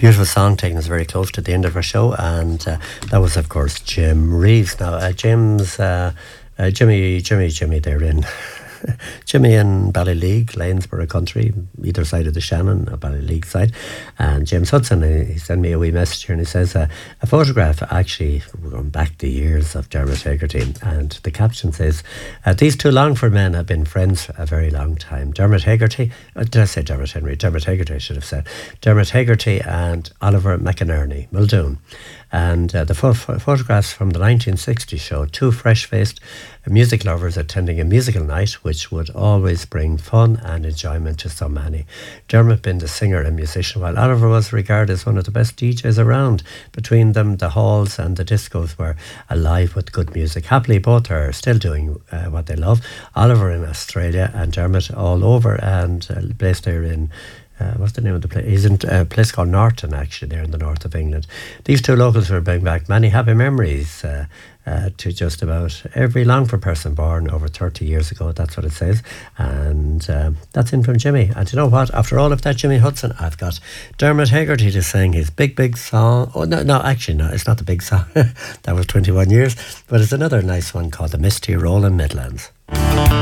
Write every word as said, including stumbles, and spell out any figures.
Beautiful song taking us very close to the end of our show, and uh, that was, of course, Jim Reeves. Now, uh, Jim's uh, uh, Jimmy, Jimmy, Jimmy, they're in. Jimmy in Ballyleague, Lanesborough country, either side of the Shannon, or Ballyleague side. And James Hudson, he, he sent me a wee message here and he says, uh, a photograph, actually, we're going back the years of Dermot Hegarty. And the caption says, uh, these two Longford men have been friends for a very long time. Dermot Hegarty, uh, did I say Dermot Henry? Dermot Hegarty, I should have said. Dermot Hegarty and Oliver McInerney, Muldoon. And uh, the pho- photographs from the nineteen sixties show two fresh-faced music lovers attending a musical night, which would always bring fun and enjoyment to so many. Dermot being the singer and musician, while Oliver was regarded as one of the best D Js around. Between them, the halls and the discos were alive with good music. Happily, both are still doing uh, what they love. Oliver in Australia and Dermot all over, and uh, based there in Uh, what's the name of the place? He's in a place called Norton, actually, there in the north of England. These two locals will bring back many happy memories uh, uh, to just about every Longford person born over thirty years ago. That's what it says. And uh, that's in from Jimmy. And you know what? After all of that, Jimmy Hudson, I've got Dermot Hegarty to sing his big, big song. Oh, no, no, actually, no, it's not the big song. That was twenty-one years. But it's another nice one called The Misty Rolling Midlands.